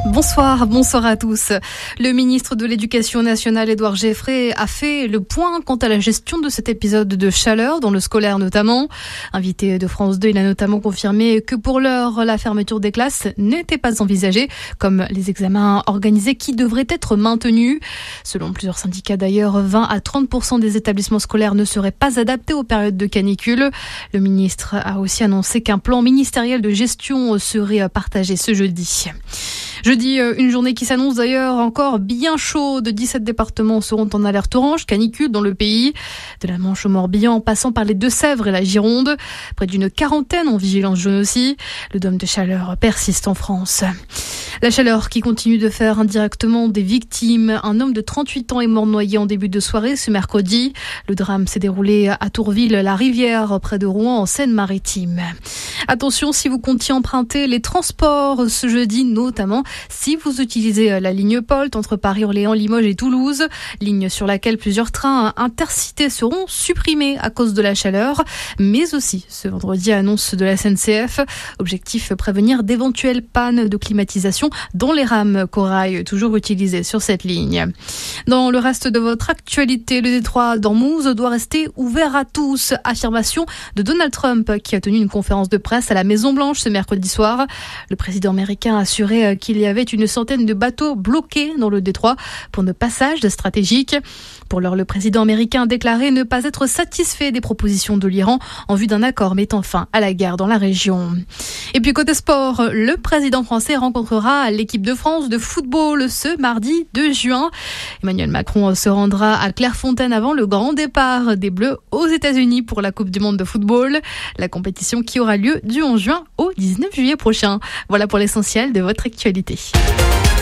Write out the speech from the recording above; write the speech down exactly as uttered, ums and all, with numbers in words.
Bonsoir, bonsoir à tous. Le ministre de l'Éducation nationale, Édouard Geoffrey, a fait le point quant à la gestion de cet épisode de chaleur, dans le scolaire notamment. Invité de France deux, il a notamment confirmé que pour l'heure, la fermeture des classes n'était pas envisagée, comme les examens organisés qui devraient être maintenus. Selon plusieurs syndicats d'ailleurs, vingt à trente pour cent des établissements scolaires ne seraient pas adaptés aux périodes de canicule. Le ministre a aussi annoncé qu'un plan ministériel de gestion serait partagé ce jeudi. Jeudi, une journée qui s'annonce d'ailleurs encore bien chaude. dix-sept départements seront en alerte orange, canicule dans le pays. De la Manche au Morbihan, en passant par les Deux-Sèvres et la Gironde. Près d'une quarantaine en vigilance jaune aussi. Le dôme de chaleur persiste en France. La chaleur qui continue de faire indirectement des victimes. Un homme de trente-huit ans est mort noyé en début de soirée ce mercredi. Le drame s'est déroulé à Tourville-la-Rivière, près de Rouen, en Seine-Maritime. Attention, si vous comptiez emprunter les transports ce jeudi, notamment si vous utilisez la ligne Polt entre Paris, Orléans, Limoges et Toulouse, ligne sur laquelle plusieurs trains intercités seront supprimés à cause de la chaleur, mais aussi ce vendredi, annonce de la S N C F. Objectif, prévenir d'éventuelles pannes de climatisation dans les rames corail toujours utilisées sur cette ligne. Dans le reste de votre actualité, le détroit d'Ormuz doit rester ouvert à tous. Affirmation de Donald Trump qui a tenu une conférence de presse à la Maison-Blanche ce mercredi soir. Le président américain a assuré qu'il y avait une centaine de bateaux bloqués dans le détroit pour ne passage stratégique. Pour l'heure, le président américain a déclaré ne pas être satisfait des propositions de l'Iran en vue d'un accord mettant fin à la guerre dans la région. Et puis côté sport, le président français rencontrera l'équipe de France de football ce mardi deux juin. Emmanuel Macron se rendra à Clairefontaine avant le grand départ des Bleus aux États-Unis pour la Coupe du Monde de football. La compétition qui aura lieu du onze juin au dix-neuf juillet prochain. Voilà pour l'essentiel de votre actualité.